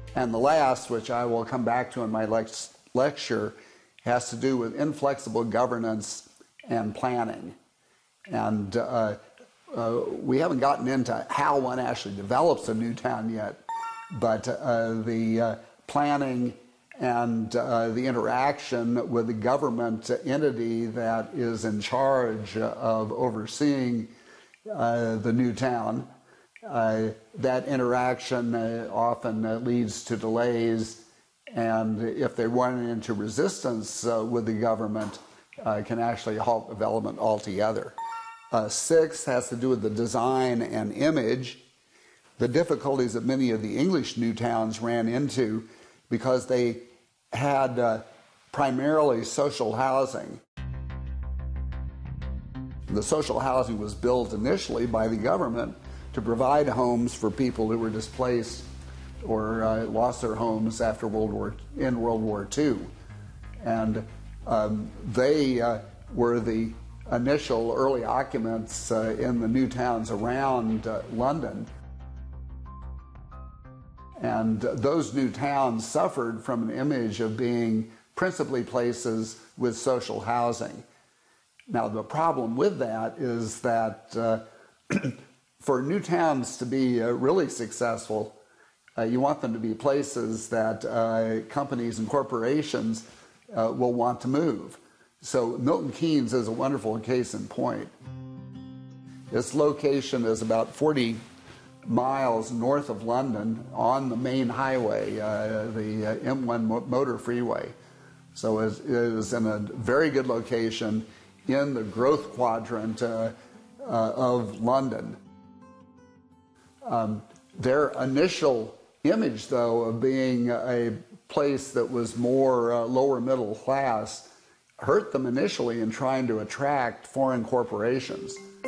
And the last, which I will come back to in my lecture, has to do with inflexible governance and planning. And we haven't gotten into how one actually develops a new town yet, but the planning and the interaction with the government entity that is in charge of overseeing the new town, that interaction often leads to delays, and if they run into resistance with the government, can actually halt development altogether. 6 has to do with the design and image, the difficulties that many of the English new towns ran into because they had primarily social housing. The social housing was built initially by the government to provide homes for people who were displaced or lost their homes after World War II. And they were the initial early occupants in the new towns around London. And those new towns suffered from an image of being principally places with social housing. Now, the problem with that is that for new towns to be really successful, you want them to be places that companies and corporations will want to move. So Milton Keynes is a wonderful case in point. Its location is about 40 miles north of London on the main highway, the M1 motor freeway. So it is in a very good location in the growth quadrant of London. Their initial image, though, of being a place that was more lower middle class hurt them initially in trying to attract foreign corporations.